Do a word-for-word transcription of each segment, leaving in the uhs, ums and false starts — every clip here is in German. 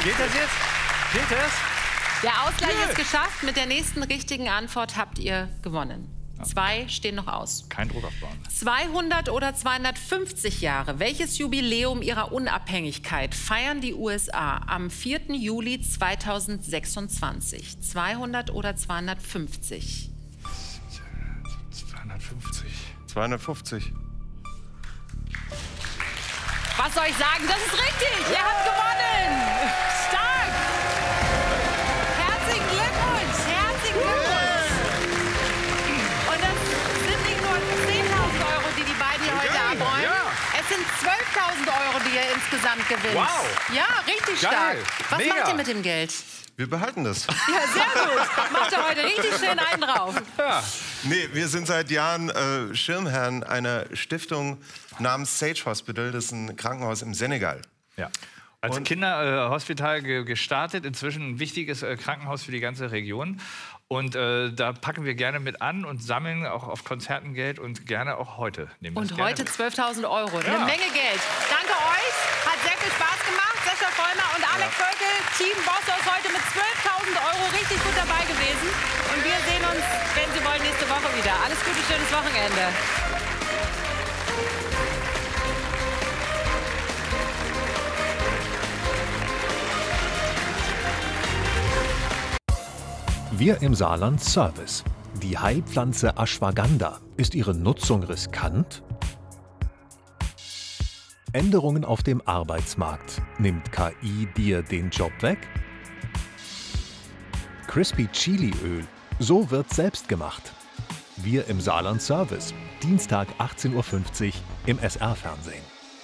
Geht das jetzt? Geht das? Der Ausgleich Yeah. ist geschafft. Mit der nächsten richtigen Antwort habt ihr gewonnen. Zwei stehen noch aus. Kein Druck aufbauen. zweihundert oder zweihundertfünfzig Jahre. Welches Jubiläum ihrer Unabhängigkeit feiern die U S A am vierten Juli zweitausendsechsundzwanzig? zweihundert oder zweihundertfünfzig? zweihundertfünfzig. zweihundertfünfzig. Was soll ich sagen? Das ist richtig. Ihr habt gewonnen. Stark. Herzlichen Glückwunsch. Herzlichen Glückwunsch. Und das sind nicht nur zehntausend Euro, die die beiden hier heute Geil, abräumen. ja. Es sind zwölftausend Euro, die ihr insgesamt gewinnt. Wow. Ja, richtig Geil. stark. Was Mega. macht ihr mit dem Geld? Wir behalten das. Ja, sehr gut. Macht ihr heute richtig schön einen drauf. Ja. Nee, wir sind seit Jahren äh, Schirmherren einer Stiftung namens Sage Hospital. Das ist ein Krankenhaus im Senegal. Ja. Als Kinderhospital ge gestartet, inzwischen ein wichtiges äh, Krankenhaus für die ganze Region. Und äh, da packen wir gerne mit an und sammeln auch auf Konzerten Geld und gerne auch heute. Nehmen Und das gerne heute mit. zwölftausend Euro. Ja. Eine Menge Geld. Danke euch. Hat sehr viel Spaß gemacht. Sascha Vollmer und Alex Völkel, Team Bossos, heute mit zwölftausend Euro richtig gut dabei gewesen. Und wir sehen uns, wenn Sie wollen, nächste Woche wieder. Alles Gute, schönes Wochenende. Wir im Saarland Service. Die Heilpflanze Ashwagandha. Ist ihre Nutzung riskant? Änderungen auf dem Arbeitsmarkt. Nimmt K I dir den Job weg? Crispy Chili Öl. So wird selbst gemacht. Wir im Saarland Service. Dienstag achtzehn Uhr fünfzig im S R-Fernsehen.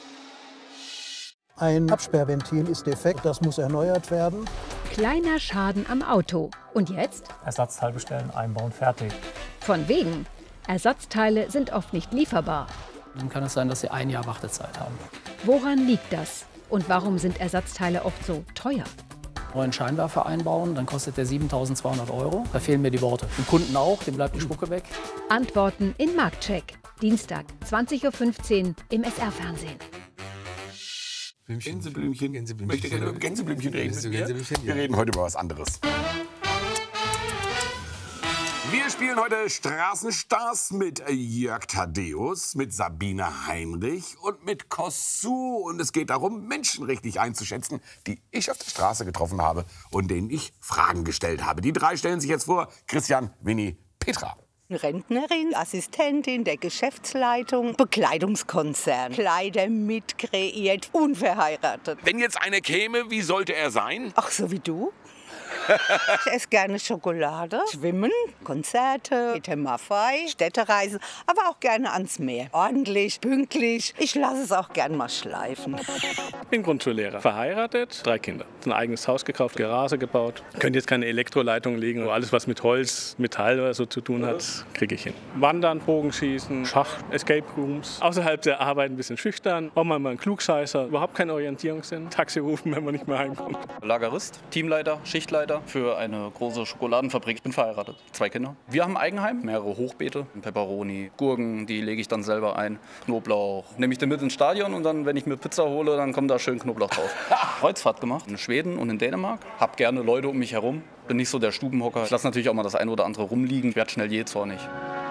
Ein Absperrventil ist defekt, das muss erneuert werden. Kleiner Schaden am Auto. Und jetzt? Ersatzteil bestellen, einbauen, fertig. Von wegen. Ersatzteile sind oft nicht lieferbar. Dann kann es sein, dass Sie ein Jahr Wartezeit haben. Woran liegt das? Und warum sind Ersatzteile oft so teuer? Neuen Scheinwerfer einbauen, dann kostet der siebentausendzweihundert Euro. Da fehlen mir die Worte. Dem Kunden auch, dem bleibt die Spucke weg. Antworten in Marktcheck. Dienstag, zwanzig Uhr fünfzehn im S R-Fernsehen. Gänseblümchen. Gänseblümchen. Möchte gerne über Gänseblümchen reden. Möchtest du mit mir? Gänseblümchen? Wir Ja. reden heute über was anderes. Wir spielen heute Straßenstars mit Jörg Thaddeus, mit Sabine Heinrich und mit Kossu. Und es geht darum, Menschen richtig einzuschätzen, die ich auf der Straße getroffen habe und denen ich Fragen gestellt habe. Die drei stellen sich jetzt vor. Christian, Winnie, Petra. Rentnerin, Assistentin der Geschäftsleitung, Bekleidungskonzern, Kleider mitkreiert, unverheiratet. Wenn jetzt einer käme, wie sollte er sein? Ach, so wie du? Ich esse gerne Schokolade, Schwimmen, Konzerte, Peter Maffay, Städtereisen, aber auch gerne ans Meer. Ordentlich, pünktlich. Ich lasse es auch gern mal schleifen. Ich bin Grundschullehrer, verheiratet, drei Kinder. Ein eigenes Haus gekauft, Garage gebaut. Könnte jetzt keine Elektroleitung liegen, aber alles, was mit Holz, Metall oder so zu tun hat, kriege ich hin. Wandern, Bogenschießen, Schach, Escape Rooms. Außerhalb der Arbeit ein bisschen schüchtern. Auch mal ein Klugscheißer, überhaupt keine Orientierungssinn. Taxi rufen, wenn man nicht mehr heimkommt. Lagerist, Teamleiter, Schichtleiter für eine große Schokoladenfabrik. Ich bin verheiratet, zwei Kinder. Wir haben ein Eigenheim, mehrere Hochbeete, Peperoni, Gurken, die lege ich dann selber ein, Knoblauch. Nehme ich den mit ins Stadion und dann, wenn ich mir Pizza hole, dann kommt da schön Knoblauch drauf. Kreuzfahrt gemacht in Schweden und in Dänemark. Hab gerne Leute um mich herum. Bin nicht so der Stubenhocker. Ich lasse natürlich auch mal das eine oder andere rumliegen. Ich werde schnell jähzornig.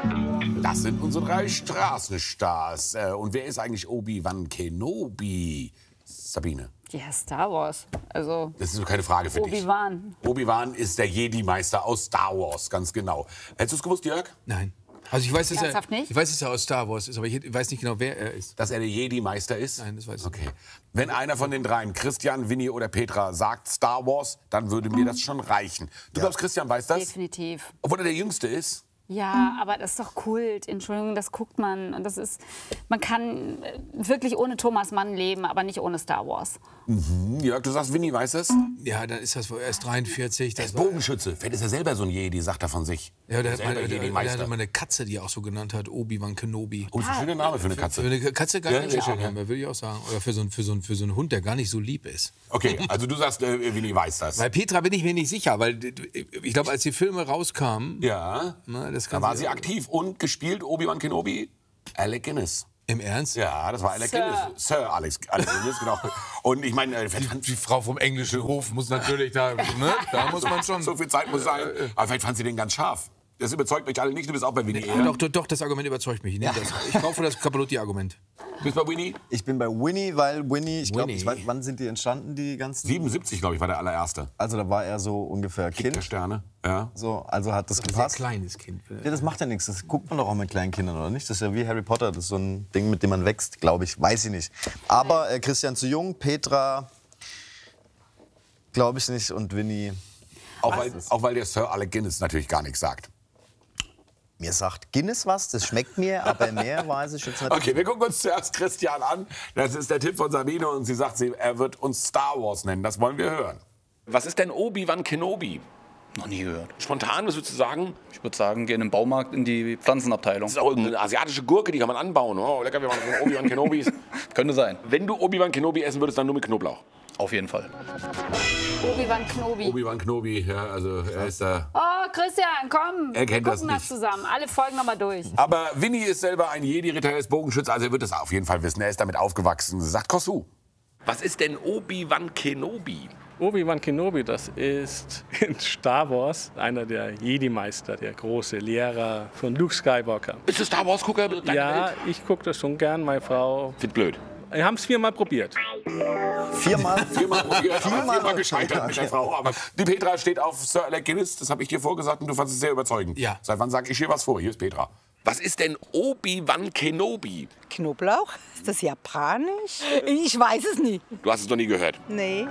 Das sind unsere drei Straßenstars. Äh, Und wer ist eigentlich Obi-Wan Kenobi? Sabine. Ja, Star Wars. Also Das ist so keine Frage für dich. Obi-Wan. Obi-Wan ist der Jedi-Meister aus Star Wars, ganz genau. Hättest du es gewusst, Jörg? Nein. Also ich weiß, dass er, Ernsthaft nicht? ich weiß, dass er aus Star Wars ist, aber ich weiß nicht genau, wer er ist. Dass er der Jedi-Meister ist? Nein, das weiß ich Okay. nicht. Wenn einer von den dreien, Christian, Winnie oder Petra, sagt Star Wars, dann würde mir das schon reichen. Du glaubst, Christian weiß das? Definitiv. Obwohl er der Jüngste ist? Ja, aber das ist doch Kult. Entschuldigung, das guckt man. Und das ist, man kann äh, wirklich ohne Thomas Mann leben, aber nicht ohne Star Wars. Mhm. Jörg, du sagst, Winnie weiß das? Ja, dann ist das wohl erst dreiundvierzig. Er ist Bogenschütze. Vielleicht ist er selber so ein Jedi, sagt er von sich. Ja, der hat, Selber mal, der, der Jedi-Meister. hat mal eine Katze, die er auch so genannt hat, Obi-Wan Kenobi. Oh, das ist ein schöner Name für eine Katze. Für eine Katze gar Ja, nicht sehr schön, schön, ja. würde ich auch sagen. Oder für so, einen, für, so einen, für so einen Hund, der gar nicht so lieb ist. Okay, also du sagst, äh, Winnie weiß das. Bei Petra bin ich mir nicht sicher, weil ich glaube, als die Filme rauskamen, Ja, na, das da kann war sie aktiv und gespielt, Obi-Wan Kenobi, Alec Guinness. Im Ernst? Ja, das war Alec Guinness. Sir Alex, Alex Guinness, genau. Und ich meine, die, die Frau vom englischen Hof muss natürlich da, ne? Da muss man schon. So viel Zeit muss sein. Aber vielleicht fand sie den ganz scharf. Das überzeugt euch alle nicht, du bist auch bei Winnie. Nee, doch, doch, doch, das Argument überzeugt mich. Ich, ja. das. ich kaufe das Capellotti-Argument. Du bist bei Winnie? Ich bin bei Winnie, weil Winnie, ich glaube, wann sind die entstanden, die ganzen? siebenundsiebzig, glaube ich, war der allererste. Also da war er so ungefähr Kind. Der Sterne, ja. So, also hat das, das gepasst. Ein sehr kleines Kind. Ja, das macht ja nichts. Das guckt man doch auch mit kleinen Kindern, oder nicht? Das ist ja wie Harry Potter. Das ist so ein Ding, mit dem man wächst, glaube ich. Weiß ich nicht. Aber äh, Christian zu jung, Petra, glaube ich nicht, und Winnie. Auch weil, auch weil der Sir Alec Guinness natürlich gar nichts sagt. Mir sagt Guinness was, das schmeckt mir, aber mehr weiß ich jetzt nicht. Okay, wir gucken uns zuerst Christian an. Das ist der Tipp von Sabine und sie sagt, sie, er wird uns Star Wars nennen. Das wollen wir hören. Was ist denn Obi-Wan Kenobi? Noch nie gehört. Spontan, was würdest du sagen? Ich würde sagen, geh in den Baumarkt in die Pflanzenabteilung. Das ist auch eine asiatische Gurke, die kann man anbauen. Oh, lecker, wir machen so Obi-Wan Kenobis. Könnte sein. Wenn du Obi-Wan Kenobi essen würdest, dann nur mit Knoblauch. Auf jeden Fall. Obi-Wan Kenobi. Obi-Wan Kenobi, ja, also er ist da. Oh, Christian, komm. Er kennt wir das gucken nicht. das zusammen. Alle Folgen nochmal durch. Aber Winnie ist selber ein Jedi-Ritter, er ist Bogenschütze, also er wird das auf jeden Fall wissen. Er ist damit aufgewachsen. Sagt Kossu. Was ist denn Obi-Wan Kenobi? Obi-Wan Kenobi, das ist in Star Wars einer der Jedi-Meister, der große Lehrer von Luke Skywalker. Bist du Star Wars-Gucker? Ja, ich gucke das schon gern, meine Frau. Find blöd. Wir haben es viermal probiert. Viermal? Viermal probiert, viermal, aber viermal gescheitert mit der Frau. Aber die Petra steht auf Sir Alec Guinness, das habe ich dir vorgesagt und du fandest es sehr überzeugend. Ja. Seit wann sage ich hier was vor? Hier ist Petra. Was ist denn Obi-Wan Kenobi? Knoblauch? Ist das japanisch? Ich weiß es nicht. Du hast es noch nie gehört? Nee.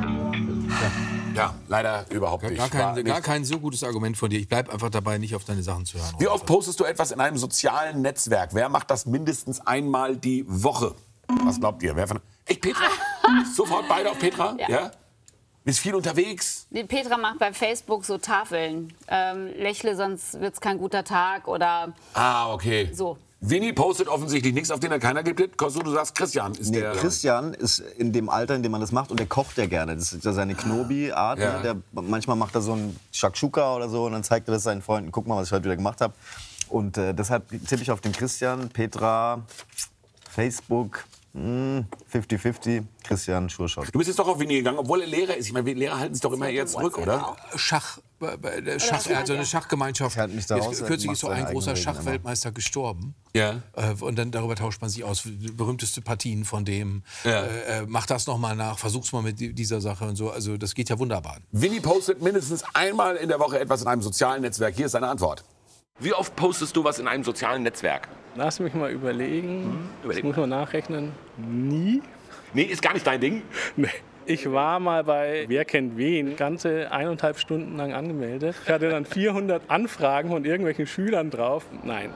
Ja, leider überhaupt nicht. Gar kein, gar kein so gutes Argument von dir. Ich bleib einfach dabei, nicht auf deine Sachen zu hören. Wie oft postest du etwas in einem sozialen Netzwerk? Wer macht das mindestens einmal die Woche? Was glaubt ihr? Wer von... Echt, Petra? Sofort beide auf Petra? Ja. Ja? Bist viel unterwegs? Die Petra macht bei Facebook so Tafeln. Ähm, lächle, sonst wird's kein guter Tag oder Ah, okay. so. Winnie postet offensichtlich nichts, auf den er keiner gibt. Kostu, du sagst, Christian ist Nee, der... Christian ist in dem Alter, in dem man das macht, und der kocht ja gerne. Das ist ja seine Knobi-Art. Ja. Ne? Der, manchmal macht er so einen Shakshuka oder so und dann zeigt er das seinen Freunden. Guck mal, was ich heute wieder gemacht habe. Und äh, deshalb tippe ich auf den Christian, Petra, Facebook, fünfzig fünfzig, Christian Schurschott. Du bist jetzt doch auf Winnie gegangen, obwohl er Lehrer ist. Ich meine, Lehrer halten sich doch immer eher zurück, oder? Schach, äh, Schach, er hat so eine Schachgemeinschaft. Halt mich da raus, Jetzt, kürzlich macht ist so seine ein großer eigenen Regeln Schachweltmeister gestorben. Ja. Äh, und dann darüber tauscht man sich aus. Berühmteste Partien von dem. Ja. Äh, mach das noch mal nach, versuch's mal mit dieser Sache und so. Also das geht ja wunderbar. Winnie postet mindestens einmal in der Woche etwas in einem sozialen Netzwerk. Hier ist seine Antwort. Wie oft postest du was in einem sozialen Netzwerk? Lass mich mal überlegen. Hm, Das muss man nachrechnen. Nie. Nee, ist gar nicht dein Ding? Nee. Ich war mal bei Wer kennt wen ganze eineinhalb Stunden lang angemeldet. Ich hatte dann vierhundert Anfragen von irgendwelchen Schülern drauf. Nein.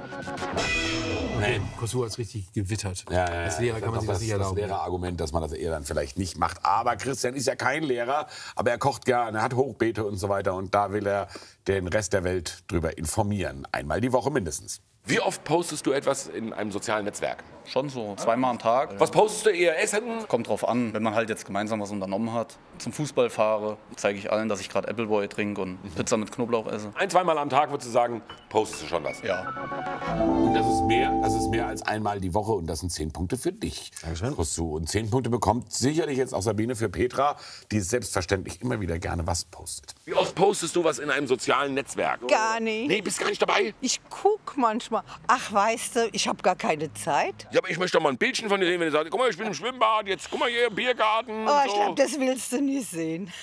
Nein, Kossu hat es richtig gewittert. Ja, ja, Als Lehrer ja, kann man sich das das, nicht das erlauben. Lehrerargument, dass man das eher dann vielleicht nicht macht. Aber Christian ist ja kein Lehrer, aber er kocht gerne, er hat Hochbeete und so weiter. Und da will er den Rest der Welt drüber informieren. Einmal die Woche mindestens. Wie oft postest du etwas in einem sozialen Netzwerk? Schon so zweimal am Tag. Was postest du eher? Essen? Kommt drauf an, wenn man halt jetzt gemeinsam was unternommen hat. Zum Fußball fahre, zeige ich allen, dass ich gerade Appleboy trinke und Pizza mit Knoblauch esse. Ein, zweimal am Tag würdest du sagen, postest du schon was? Ja. Und das ist mehr, das ist mehr als einmal die Woche und das sind zehn Punkte für dich. Dankeschön. Kossu. Und zehn Punkte bekommt sicherlich jetzt auch Sabine für Petra, die selbstverständlich immer wieder gerne was postet. Wie oft postest du was in einem sozialen Netzwerk? Gar nicht. Nee, bist gar nicht dabei? Ich guck manchmal. Ach, weißt du, ich habe gar keine Zeit. Ja, aber ich möchte doch mal ein Bildchen von dir sehen, wenn du sagst, guck mal, ich bin im Schwimmbad, jetzt guck mal hier im Biergarten. Oh, und ich so. glaube, das willst du nicht sehen.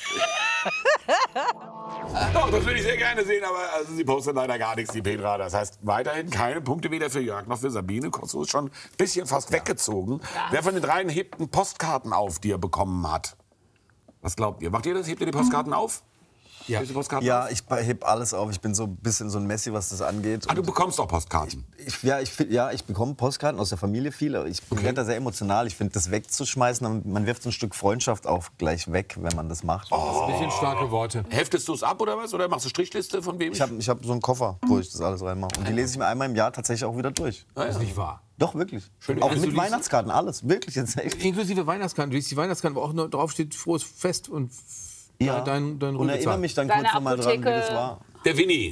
Doch, das würde ich sehr gerne sehen, aber also, sie postet leider gar nichts, die Petra. Das heißt, weiterhin keine Punkte weder für Jörg noch für Sabine. Kossu ist schon ein bisschen fast weggezogen. Wer von den dreien hebt einen Postkarten auf, die er bekommen hat? Was glaubt ihr? Macht ihr das? Hebt ihr die Postkarten auf? Ja, ja, ich heb alles auf. Ich bin so ein bisschen so ein Messi, was das angeht. Ah, du bekommst auch Postkarten? Ich, ich, ja, ich, ja, ich bekomme Postkarten aus der Familie, viele. Ich bin okay. da sehr emotional. Ich finde, das wegzuschmeißen, man wirft so ein Stück Freundschaft auch gleich weg, wenn man das macht. Oh. Das ist ein bisschen starke Worte. Heftest du es ab oder was? Oder machst du Strichliste von wem? Ich habe ich hab so einen Koffer, wo ich das alles reinmache. Und die lese ich mir einmal im Jahr tatsächlich auch wieder durch. Ah, ja. Das ist nicht wahr. Doch, wirklich. Schön. Auch Also mit Weihnachtskarten, alles. Wirklich jetzt echt. Inklusive Weihnachtskarten. Du liest die Weihnachtskarten, wo auch nur drauf steht, frohes Fest und ja. dein, dein Und erinnere mich dann Deine kurz noch mal dran, wie Apotheke. das war. Der Winnie.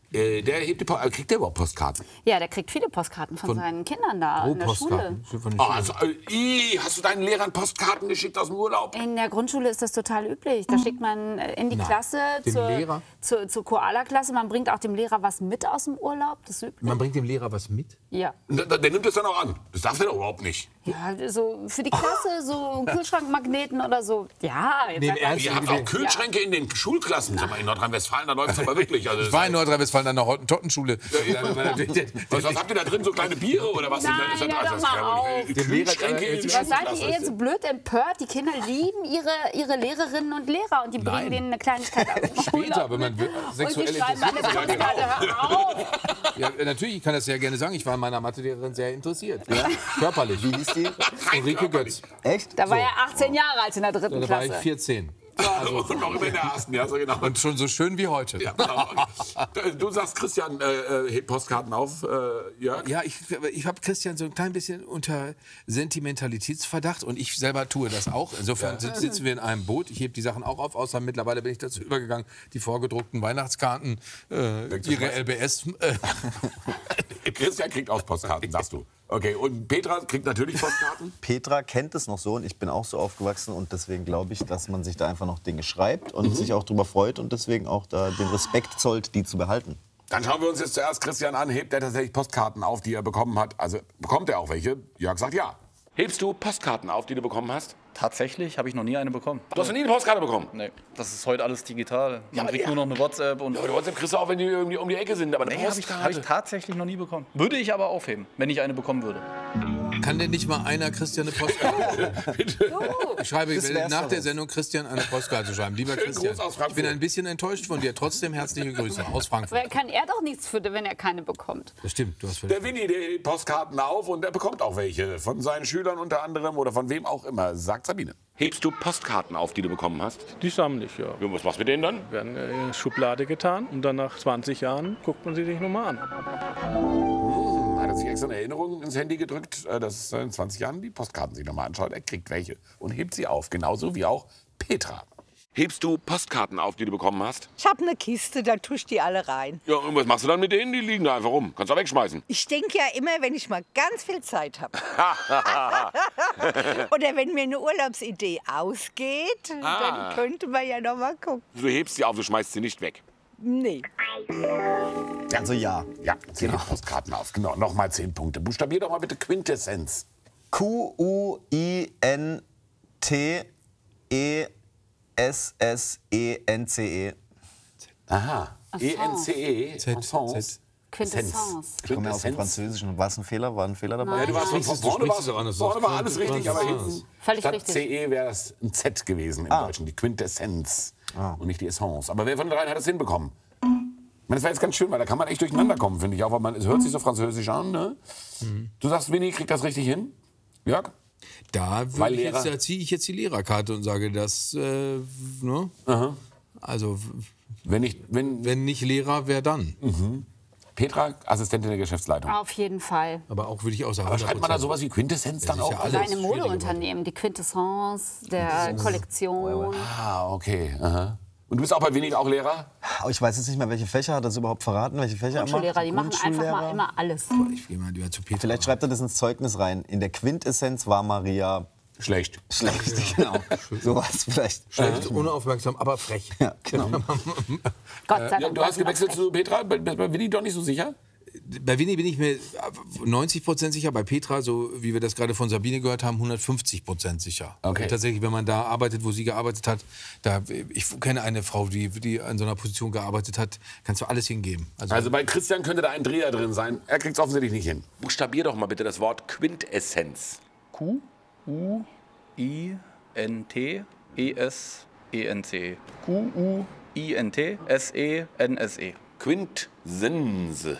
Äh, der hebt die po kriegt der überhaupt Postkarten? Ja, der kriegt viele Postkarten von, von seinen Kindern da in der Schule. Oh, also, äh, hast du deinen Lehrern Postkarten geschickt aus dem Urlaub? In der Grundschule ist das total üblich. Da schickt man in die Na, Klasse dem zur, Lehrer? zur, zur Koala-Klasse. Man bringt auch dem Lehrer was mit aus dem Urlaub. Das ist üblich. Man bringt dem Lehrer was mit? Ja. Der, der nimmt das dann auch an. Das darf der doch überhaupt nicht. Ja, so für die Klasse, so Kühlschrankmagneten oder so. Ja, jetzt Nee, sag mal- Ihr habt auch Kühlschränke in den Schulklassen. Sag mal, in Nordrhein-Westfalen, da läuft es aber wirklich. Also, Ich war in Nordrhein-Westfalen an der Hottenschule. was, was habt ihr da drin? So kleine Biere oder was? Nein, ist das, hör also, doch das mal kann man auf. nicht. Kühlschränke in den Was seid ihr Schulklassen. jetzt so blöd empört? Die Kinder lieben ihre, ihre Lehrerinnen und Lehrer und die bringen Nein. denen eine Kleinigkeit aus dem Später, Urlaub wenn man mit. sexuell Und die schreiben alle interessiert ist. Postkarte, hör auf! Ja, natürlich, ich kann das sehr gerne sagen. Ich war an meiner Mathelehrerin sehr interessiert. Ja? Körperlich. Wie hieß die? Ulrike Götz. Echt? Da war So. er achtzehn Jahre alt in der dritten Da war ich Klasse. vierzehn. Also, und noch immer in der ersten, ja, so genau. Und schon so schön wie heute. Ja, genau. Du sagst, Christian, äh, äh, hebt Postkarten auf, äh, Jörg? Ja, ich, ich habe Christian so ein klein bisschen unter Sentimentalitätsverdacht und ich selber tue das auch. Insofern Ja. sitzen wir in einem Boot. Ich hebe die Sachen auch auf, außer mittlerweile bin ich dazu übergegangen, die vorgedruckten Weihnachtskarten, äh, ihre L B S. Äh, Christian kriegt auch Postkarten, sagst du. Okay, und Petra kriegt natürlich Postkarten? Petra kennt es noch so und ich bin auch so aufgewachsen und deswegen glaube ich, dass man sich da einfach noch Dinge schreibt und Mhm. sich auch darüber freut und deswegen auch da den Respekt zollt, die zu behalten. Dann schauen wir uns jetzt zuerst Christian an. Hebt er tatsächlich Postkarten auf, die er bekommen hat? Also bekommt er auch welche? Jörg sagt ja. Hebst du Postkarten auf, die du bekommen hast? Tatsächlich habe ich noch nie eine bekommen. Du hast noch nie eine Postkarte bekommen? Nee, das ist heute alles digital. Man aber kriegt ja. nur noch eine WhatsApp. Und Ja, aber die WhatsApp kriegst du auch, wenn die irgendwie um die Ecke sind. Aber eine nee, habe ich, Postkarte? hab ich tatsächlich noch nie bekommen. Würde ich aber aufheben, wenn ich eine bekommen würde. Kann denn nicht mal einer Christian eine Postkarte? Ich schreibe Das wär's nach doch der was. Sendung Christian eine Postkarte schreiben. Lieber Christian, Gruß aus ich Frankfurt. bin ein bisschen enttäuscht von dir. Trotzdem herzliche Grüße aus Frankfurt. Aber kann er doch nichts für, wenn er keine bekommt. Das stimmt, du hast völlig Der Winnie, der hebt Postkarten auf und der bekommt auch welche. Von seinen Schülern unter anderem oder von wem auch immer, sagt Sabine. Hebst du Postkarten auf, die du bekommen hast? Die sammle ich, ja. Ja, was machst du mit denen dann? Werden in die Schublade getan und dann nach zwanzig Jahren guckt man sie sich nochmal an. Hm, hat er sich extra eine Erinnerung ins Handy gedrückt, äh, dass er in zwanzig Jahren die Postkarten sich nochmal anschaut. Er kriegt welche und hebt sie auf. Genauso wie auch Petra. Hebst du Postkarten auf, die du bekommen hast? Ich habe eine Kiste, da tue ich die alle rein. Ja, und was machst du dann mit denen? Die liegen da einfach rum. Kannst du auch wegschmeißen. Ich denke ja immer, wenn ich mal ganz viel Zeit habe. Oder wenn mir eine Urlaubsidee ausgeht, Ah. dann könnte man ja noch mal gucken. Du hebst sie auf, du schmeißt sie nicht weg. Nee. Also ja. Ja, zehn Postkarten auf. Genau, nochmal zehn Punkte. Buchstabier doch mal bitte Quintessenz. Q U I N T E S S E N C E. Aha. E N C E. Z, Essence. Quintessence. Ich komme ja aus dem Französischen. War es ein Fehler? War ein Fehler dabei? Ja, du warst von Sprichst du- vorne, sprichst warst, du anders vorne aus. war alles richtig, aber hinten Völlig statt richtig. C E wäre es ein Z gewesen im Ah. Deutschen, die Quintessenz Ah. und nicht die Essence. Aber wer von den dreien hat es hinbekommen? Ich meine, das war jetzt ganz schön, weil da kann man echt durcheinander kommen, finde ich auch, weil man, es hört sich so französisch an. Ne? Du sagst, Winnie kriegt das richtig hin? Jörg? Da, Weil würde ich jetzt, Lehrer- da ziehe ich jetzt die Lehrerkarte und sage, das, äh, ne? Aha. Also, Wenn nicht, wenn, wenn nicht Lehrer, wer dann? Petra, Assistentin der Geschäftsleitung. Auf jeden Fall. Aber auch würde ich auch sagen. Aber schreibt man da hundert Prozent. sowas wie Quintessenz dann Das ist auch? ja alles. Kleine schwierige Modeunternehmen, die Quintessence der Kollektion. Ah, okay. Aha. Und du bist auch bei Winnie auch Lehrer? Aber ich weiß jetzt nicht mehr, welche Fächer hat er das überhaupt verraten, welche Fächer er macht. Grundschullehrer, die machen einfach Grundschullehrer? mal immer alles. Ich gehe mal lieber zu Petra. Vielleicht schreibt er das ins Zeugnis rein. In der Quintessenz war Maria Schlecht. schlecht. Genau. Sowas vielleicht. Schlecht, unaufmerksam, aber frech. Ja, genau. Gott sei Ja, Dank. du hast gewechselt zu Petra? Bei, bei Winnie doch nicht so sicher? Bei Winnie bin ich mir neunzig Prozent sicher, bei Petra, so wie wir das gerade von Sabine gehört haben, hundertfünfzig Prozent sicher. Okay. Und tatsächlich, wenn man da arbeitet, wo sie gearbeitet hat, da, ich kenne eine Frau, die, die an so einer Position gearbeitet hat, kannst du alles hingeben. Also bei Christian könnte da ein Dreher drin sein. Er kriegt es offensichtlich nicht hin. Buchstabier doch mal bitte das Wort Quintessenz. Q, U, I, N, T, E, S, E, N, C. Q, U, I, N, T, S, E, N, S, E. Quintessenz.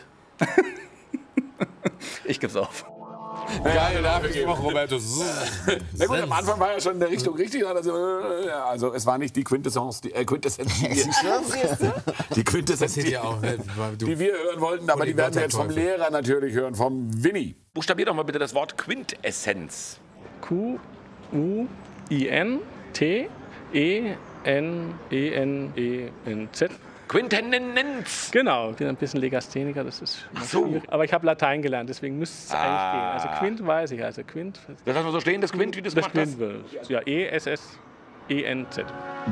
Ich geb's auf. Geil, da habe ich auch Roberto. Na gut, am Anfang war er schon in der Richtung richtig. Also, äh, ja, also es war nicht die Quintessenz, die äh, Quintessenz, die, die Quintessenz, Das die, ja auch, ne? Du- die wir hören wollten, aber Und die die werden wir jetzt vom Götterteufel. Lehrer natürlich hören, vom Winnie. Buchstabier doch mal bitte das Wort Quintessenz. Q, U, I, N, T, E, N, E, N, E, N, Z. Quintesssenz. Genau, ich bin ein bisschen Legastheniker, das ist so. schwierig. Aber ich habe Latein gelernt, deswegen müsste es Ah. eigentlich gehen. Also Quint weiß ich, also Quint. Das lassen wir so stehen, das Quint, wie du es das gemacht hast? Quint, ja, E S S E N Z.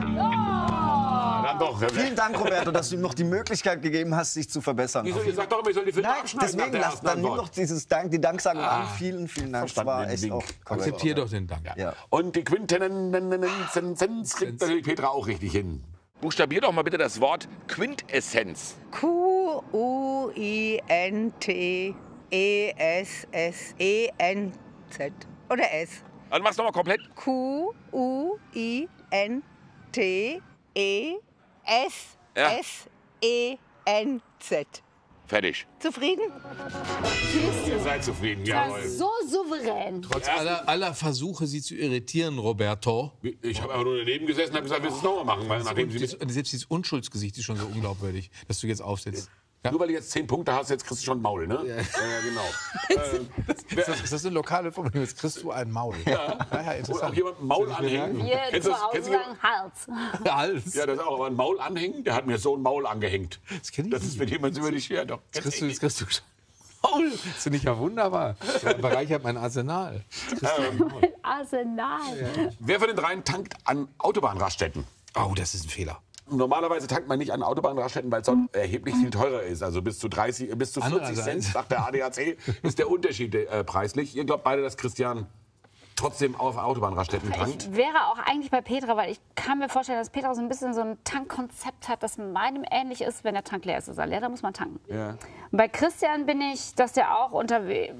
Dann doch. Vielen Dank, Roberto, dass du ihm noch die Möglichkeit gegeben hast, sich zu verbessern. Wieso? Ihr sagt doch immer, ich soll die Filme Nein, abschneiden. nach deswegen der lass, ersten dann nimm Antwort. doch dieses Dank, die Danksagung Ah. an. Vielen, vielen Dank. Das Verstanden, war den echt Wink. auch korrekt. Akzeptier doch den Dank. Ja. Und die Quintesssenz kriegt natürlich Petra auch richtig hin. Buchstabier doch mal bitte das Wort Quintessenz. Q U I N T E S S E N Z. Oder S. Also mach's noch mal komplett. Q U I N T E S S E N Z. Fertig. Zufrieden? Ihr seid zufrieden, Das jawohl. war so souverän. Trotz aller, aller Versuche, sie zu irritieren, Roberto. Ich habe aber nur daneben gesessen und habe gesagt, willst du es nochmal machen? Weil nachdem sie Das, selbst dieses Unschuldsgesicht ist schon so unglaubwürdig, dass du jetzt aufsetzt. Ja. Nur weil du jetzt zehn Punkte hast, jetzt kriegst du schon ein Maul, ne? Ja, ja genau. ähm, Ist das, ist das eine lokale Formulierung? Jetzt kriegst du ein Maul. Ja, ja interessant. Oder auch jemand ein Maul anhängen. Wir Kennst du zu das- kennst Hause du- sagen Hals. Hals. Ja, das ist auch aber ein Maul anhängen. Der hat mir so ein Maul angehängt. Das kenn ich Das ist nicht. mit jemandem über die Schere. Doch. Jetzt kriegst du, jetzt kriegst du Maul. Das finde ich ja wunderbar. Das bereichert mein Arsenal. Ähm, Arsenal. wer von den dreien tankt an Autobahnraststätten? Oh, das ist ein Fehler. Normalerweise tankt man nicht an Autobahnraststätten, weil es dort erheblich viel teurer ist. Also bis zu dreißig, äh, bis zu vierzig Cent, Andererseits- sagt der A D A C, ist der Unterschied äh, preislich. Ihr glaubt beide, dass Christian trotzdem auf Autobahnraststätten tankt? Ich wäre auch eigentlich bei Petra, weil ich kann mir vorstellen, dass Petra so ein bisschen so ein Tankkonzept hat, das meinem ähnlich ist. Wenn der Tank leer ist, ist er leer, da muss man tanken. Ja. Und bei Christian bin ich, dass der auch unterwegs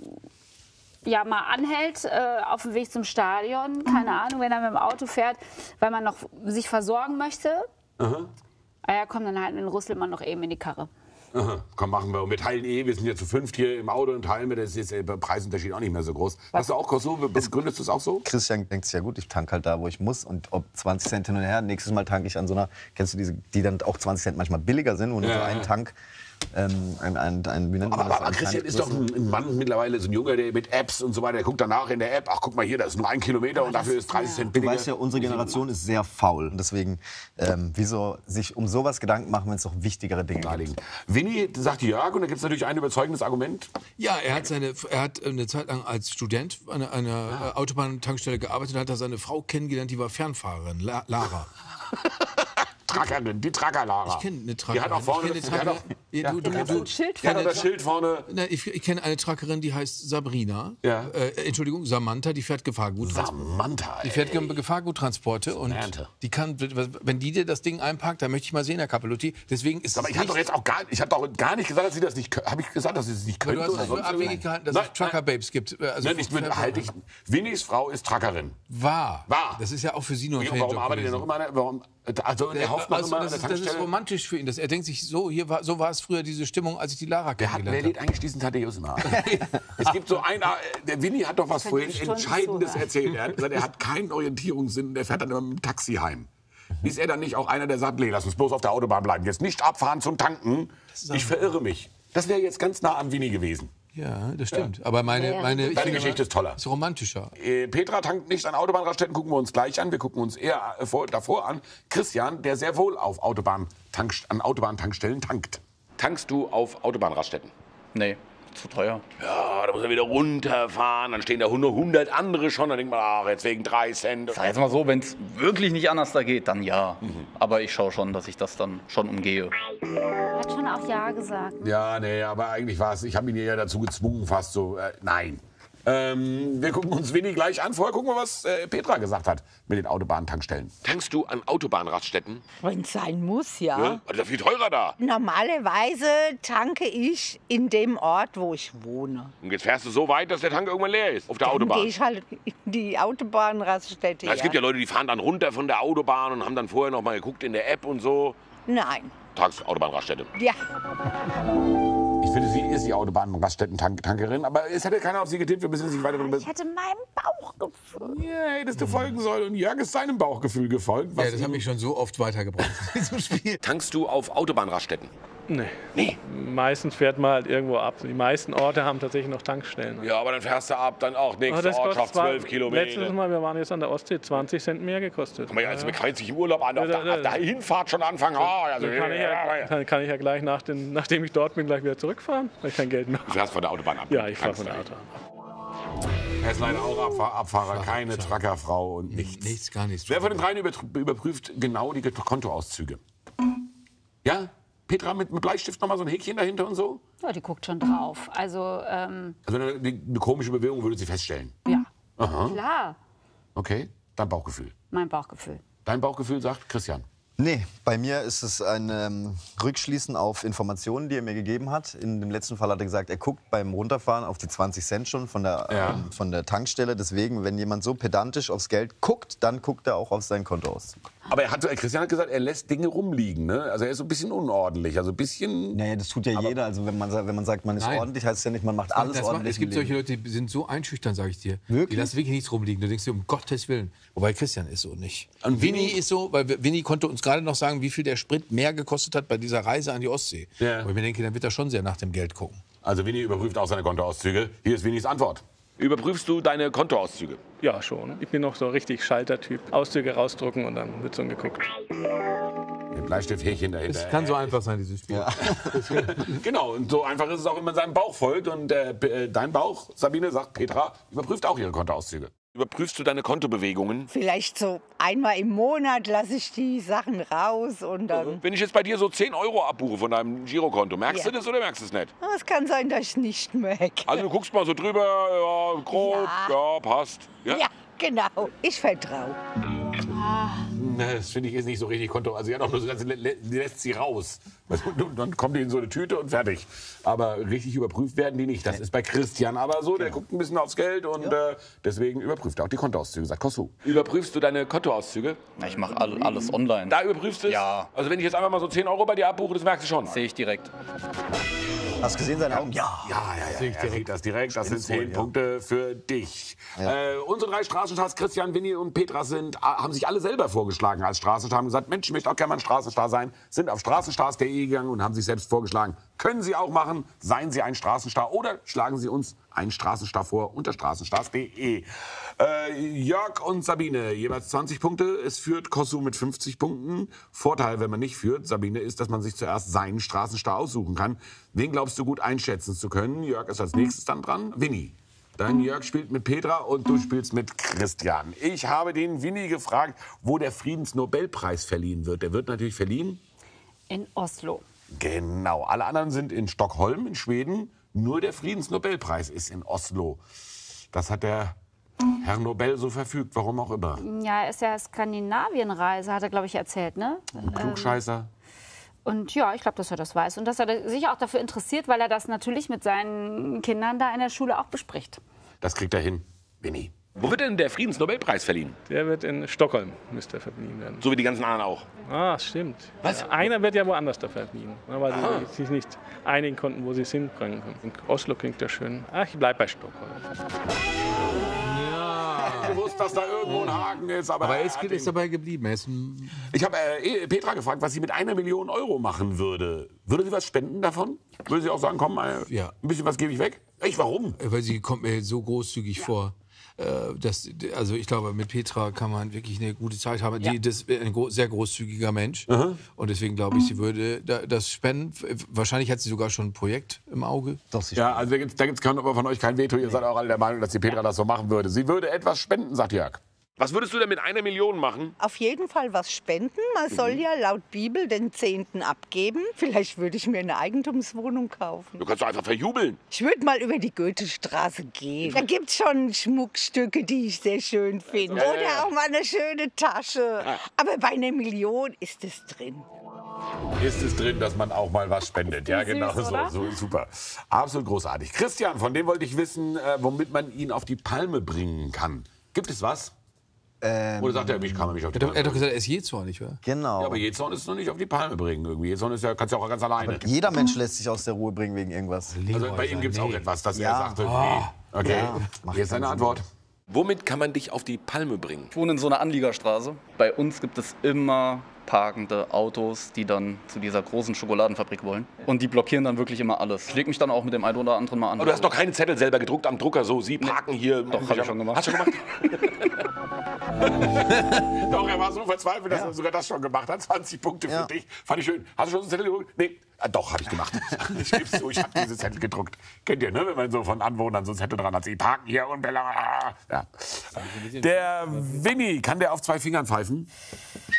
ja, mal anhält äh, auf dem Weg zum Stadion, keine Ahnung, wenn er mit dem Auto fährt, weil man noch sich versorgen möchte. Aha. Ah ja, komm, dann halt, dann rüstelt man noch eben in die Karre. Aha. Komm, machen wir. Und wir teilen eh, wir sind ja zu fünft hier im Auto und teilen wir, das ist jetzt der Preisunterschied auch nicht mehr so groß. Hast du auch so, begründest du es auch so? Christian denkt sich ja gut, ich tank halt da, wo ich muss. Und ob zwanzig Cent hin und her, nächstes Mal tanke ich an so einer, kennst du diese, die dann auch zwanzig Cent manchmal billiger sind, wo nur Ja. so ein Tank, ähm, ein, ein, ein, wie nennt man Aber, das? aber Ein Christian Tank- ist doch ein, ein Mann mittlerweile, so ein Junge, der mit Apps und so weiter, der guckt danach in der App, ach guck mal hier, das ist nur ein Kilometer und dafür ist dreißig Cent Du billiger. weißt ja, unsere Generation ist sehr faul. Und deswegen, ähm, wieso sich um sowas Gedanken machen, wenn es noch wichtigere Dinge gibt. Winnie sagt Jörg, und da gibt es natürlich ein überzeugendes Argument. Ja, er hat, seine, er hat eine Zeit lang als Student an einer, einer Autobahntankstelle gearbeitet und hat da seine Frau kennengelernt, die war Fernfahrerin, La Lara. Trackerin, die Trackerlara. Ich kenne eine Die Trackerin. hat auch vorne, Ich die kenne hat eine auch, Tracker- Ja, du, du, ja, du, so ein Schild vorne. Das Schild vorne. Na, ich, ich kenne eine Trackerin, die heißt Sabrina. Ja. Äh, Entschuldigung, Samantha, die fährt Gefahrgut. Samantha, Die fährt Ge Gefahrguttransporte und Samantha. die kann, wenn die dir das Ding einpackt, dann möchte ich mal sehen, Herr Capelotti. Deswegen ist Aber es ich habe doch nicht- jetzt auch gar, ich habe doch gar nicht gesagt, dass sie das nicht, habe ich gesagt, dass sie es nicht Aber können? du hast es für abwegig gehalten, dass es Trucker-Babes gibt. Also Nein, ich bin, halt ich, Winnies Frau ist Trackerin. War. War. Das ist ja auch für Sie nur ein Ja, warum Ferienjob arbeitet er gewesen. noch immer? an der- Warum, also, er hofft noch Also, immer an das, der ist, das ist Tankstelle. romantisch für ihn. Das, er denkt sich, so, hier war, so war es früher diese Stimmung, als ich die Lara Wer, hat, wer kennengelernt lädt habe. eigentlich diesen Thaddeus immer an? Es gibt so ein, der Winnie hat doch was Kann vorhin ich Stunden Entscheidendes zuhören. erzählt. Er hat gesagt, er hat keinen Orientierungssinn und er fährt dann immer mit dem Taxi heim. Ist er dann nicht auch einer, der sagt, nee, lass uns bloß auf der Autobahn bleiben, jetzt nicht abfahren zum Tanken, ich verirre mich. Das wäre jetzt ganz nah an Winnie gewesen. Ja, das stimmt. Aber meine, Ja. meine ich Deine finde Geschichte mal, ist toller. Ist romantischer. Äh, Petra tankt nicht an Autobahnraststätten, gucken wir uns gleich an. Wir gucken uns eher äh, vor, davor an. Christian, der sehr wohl auf Autobahn -Tank, an Autobahntankstellen tankt. Tankst du auf Autobahnraststätten? Nee, zu teuer. Ja, da muss er wieder runterfahren, dann stehen da nur hundert andere schon, dann denkt man, ach, jetzt wegen drei Cent. Sag jetzt mal so, wenn es wirklich nicht anders da geht, dann ja. Aber ich schaue schon, dass ich das dann schon umgehe. Er hat schon auch Ja gesagt. Ja, nee, aber eigentlich war es, ich habe ihn ja dazu gezwungen, fast so, äh, nein. Ähm, wir gucken uns Winnie gleich an. Vorher gucken wir, was äh, Petra gesagt hat mit den Autobahntankstellen. Tankst du an Autobahnraststätten? Wenn es sein muss, ja. Ja? Das ist ja viel teurer da. Normalerweise tanke ich in dem Ort, wo ich wohne. Und jetzt fährst du so weit, dass der Tank irgendwann leer ist, auf der Dann Autobahn. gehe ich halt in die Autobahnraststätte. Na, es gibt ja Leute, die fahren dann runter von der Autobahn und haben dann vorher noch mal geguckt in der App und so. Nein. Tankst Autobahnraststätte. Ja. Ich finde, sie ist die Autobahnraststätten-Tankerin, aber es hätte keiner auf sie getippt. Wir müssen nicht weiter darüber. Ich hätte meinem Bauchgefühl. Ja, hättest du folgen sollen. Und Jörg ist seinem Bauchgefühl gefolgt. Ja, das hat mich schon so oft weitergebracht in diesem Spiel. Tankst du auf Autobahnraststätten? Nee. Nee. Meistens fährt man halt irgendwo ab. Die meisten Orte haben tatsächlich noch Tankstellen. Ja, aber dann fährst du ab, dann auch nächste das Ortschaft, zwölf Kilometer. Letztes Mal, wir waren jetzt an der Ostsee, zwanzig Cent mehr gekostet. Guck mal, also man kann sich im Urlaub an, auf der, auf der Hinfahrt schon anfangen. Ah, also, dann, kann ich ja, dann kann ich ja gleich, nach den, nachdem ich dort bin, gleich wieder zurückfahren, weil ich kein Geld mehr habe. Du fährst von der Autobahn ab? Ja, ich fahre von der Autobahn ab. Er ist leider auch Abfahr Abfahrer, keine Truckerfrau und nichts. Nichts, gar nichts. Wer von den dreien überprüft genau die Kontoauszüge? Ja? Petra mit, mit Bleistift noch mal so ein Häkchen dahinter und so? Ja, die guckt schon drauf. Also, ähm, Also eine, eine komische Bewegung würde sie feststellen? Ja. Aha. Klar. Okay, dein Bauchgefühl. Mein Bauchgefühl. Dein Bauchgefühl sagt Christian. Nee, bei mir ist es ein ähm, Rückschließen auf Informationen, die er mir gegeben hat. In dem letzten Fall hat er gesagt, er guckt beim Runterfahren auf die zwanzig Cent schon von der, Ja. ähm, von der Tankstelle. Deswegen, wenn jemand so pedantisch aufs Geld guckt, dann guckt er auch auf sein Kontoauszug. Aber er hat, Christian hat gesagt, er lässt Dinge rumliegen. Ne? Also er ist so ein bisschen unordentlich. Also ein bisschen. Naja, das tut ja jeder. Also wenn man, wenn man sagt, man ist Nein. ordentlich, heißt es ja nicht, man macht alles Das macht, ordentlich. es gibt im solche Leben. Leute, die sind so einschüchtern, sage ich dir. Wirklich? Die lassen wirklich nichts rumliegen. Du denkst dir, um Gottes Willen. Wobei Christian ist so nicht. Und Winnie Winnie? ist so, weil Winnie konnte uns gerade noch sagen, wie viel der Sprit mehr gekostet hat bei dieser Reise an die Ostsee. Ja. Und ich mir denke, dann wird er schon sehr nach dem Geld gucken. Also Winnie überprüft auch seine Kontoauszüge. Hier ist Winnies Antwort. Überprüfst du deine Kontoauszüge? Ja, schon. Ich bin noch so richtig Schaltertyp. Auszüge rausdrucken und dann wird so geguckt. Mit Bleistifthäkchen dahinter. Es kann so einfach sein, dieses Spiel. Ja. Genau, und so einfach ist es auch, wenn man seinem Bauch folgt. Und äh, äh, dein Bauch, Sabine, sagt, Petra, überprüft auch ihre Kontoauszüge. Überprüfst du deine Kontobewegungen? Vielleicht so einmal im Monat lasse ich die Sachen raus und dann... Wenn ich jetzt bei dir so zehn Euro abbuche von deinem Girokonto, merkst Ja. du das oder merkst du es nicht? Aber es kann sein, dass ich nicht merke. Also du guckst mal so drüber, ja, grob, ja, Ja. passt. Ja? Ja, genau. Ich vertraue. Na, das finde ich ist nicht so richtig Konto. Also ja, doch nur so, dass sie lä- lä- lässt sie raus. Und dann kommt die in so eine Tüte und fertig. Aber richtig überprüft werden die nicht. Das ist bei Christian aber so. Der guckt ein bisschen aufs Geld und äh, deswegen überprüft er auch die Kontoauszüge. Sagt Kosu. Überprüfst du deine Kontoauszüge? Na, ich mache all, alles online. Da überprüfst du es? Ja. Also wenn ich jetzt einfach mal so zehn Euro bei dir abbuche, das merkst du schon. Sehe ich direkt. Hast du gesehen, seine Augen? Ja. Ja, ja, ja, er sieht das direkt. Das sind zehn ja. Punkte für dich. Äh, unsere drei Straßenstars, Christian, Winnie und Petra, sind, äh, haben sich alle selber vorgeschlagen als Straßenstar. Haben gesagt, Mensch, ich möchte auch gerne mal ein Straßenstar sein. Sind auf straßenstars punkt de gegangen und haben sich selbst vorgeschlagen. Können Sie auch machen. Seien Sie ein Straßenstar oder schlagen Sie uns einen Straßenstar vor unter straßenstars punkt de. Äh, Jörg und Sabine, jeweils zwanzig Punkte. Es führt Kosu mit fünfzig Punkten. Vorteil, wenn man nicht führt, Sabine, ist, dass man sich zuerst seinen Straßenstar aussuchen kann. Wen glaubst du gut einschätzen zu können? Jörg ist als nächstes dann dran. Winnie. Dein Jörg spielt mit Petra und du spielst mit Christian. Ich habe den Winnie gefragt, wo der Friedensnobelpreis verliehen wird. Der wird natürlich verliehen. In Oslo. Genau. Alle anderen sind in Stockholm, in Schweden. Nur der Friedensnobelpreis ist in Oslo. Das hat der Herr Nobel so verfügt, warum auch immer. Ja, er ist ja Skandinavienreise, hat er, glaube ich, erzählt, ne? Ein Klugscheißer. Und ja, ich glaube, dass er das weiß. Und dass er sich auch dafür interessiert, weil er das natürlich mit seinen Kindern da in der Schule auch bespricht. Das kriegt er hin. Winnie. Wo wird denn der Friedensnobelpreis verliehen? Der wird in Stockholm, müsste er verliehen werden. So wie die ganzen anderen auch. Ah, stimmt. Was? Einer wird ja woanders da verliehen, weil sie sich nicht einigen konnten, wo sie es hinbringen können. In Oslo klingt ja schön. Ach, ich bleib bei Stockholm. Ich wusste, dass da irgendwo ein Haken ist. Aber, Aber er er ist, hat ist ihn- dabei geblieben. Er ist ein Ich habe äh, Petra gefragt, was sie mit einer Million Euro machen würde. Würde sie was spenden davon? Würde sie auch sagen, komm, äh, Ja. ein bisschen was gebe ich weg? Echt, warum? Weil sie kommt mir so großzügig vor. Äh, Das, also ich glaube, mit Petra kann man wirklich eine gute Zeit haben. Die, das ist ein gro- sehr großzügiger Mensch. Und deswegen glaube ich, sie würde da, das spenden. Wahrscheinlich hat sie sogar schon ein Projekt im Auge. Ja, also da gibt es da gibt's keinen von euch kein Veto. Ihr seid auch alle der Meinung, dass die Petra das so machen würde. Sie würde etwas spenden, sagt Jörg. Was würdest du denn mit einer Million machen? Auf jeden Fall was spenden. Man soll ja laut Bibel den Zehnten abgeben. Vielleicht würde ich mir eine Eigentumswohnung kaufen. Du kannst doch einfach verjubeln. Ich würde mal über die Goethestraße gehen. Da gibt's schon Schmuckstücke, die ich sehr schön finde. Ja, ja, Oder ja. auch mal eine schöne Tasche. Aber bei einer Million ist es drin. Ist es drin, dass man auch mal was spendet? Ja, Süß, genau so, oder? so. Super. Absolut großartig. Christian, von dem wollte ich wissen, äh, womit man ihn auf die Palme bringen kann. Gibt es was? Ähm, Oder sagt er, mich kann man mich auf die Er hat doch- Palme er hat doch bringen? gesagt, er ist jezornig, oder? Genau. Ja, aber Jezorn ist noch nicht auf die Palme bringen irgendwie. Jezorn ist ja, kannst du ja auch ganz alleine. Aber jeder Mensch lässt sich aus der Ruhe bringen wegen irgendwas. Also bei ihm gibt es auch etwas, dass Ja. er sagt, irgendwie. Okay, Ja, macht hier ist keinen eine Sinn. Antwort. Womit kann man dich auf die Palme bringen? Ich wohne in so einer Anliegerstraße. Bei uns gibt es immer parkende Autos, die dann zu dieser großen Schokoladenfabrik wollen. Und die blockieren dann wirklich immer alles. Ich leg mich dann auch mit dem einen oder anderen mal an. Aber du hast noch keine Zettel selber gedruckt am Drucker, so, Sie parken hier. Doch, habe ich schon gemacht. Hast du schon gemacht? Doch, er war so verzweifelt, dass ja. er sogar das schon gemacht hat. zwanzig Punkte für ja. dich. Fand ich schön. Hast du schon einen Zettel gedruckt? Nee. Ah, doch, habe ich gemacht. Ich gebe es zu, ich habe diese Zettel gedruckt. Kennt ihr, ne? Wenn man so von Anwohnern so einen Zettel dran hat. Sie parken hier und bella. Ja. Der Winnie, kann der auf zwei Fingern pfeifen?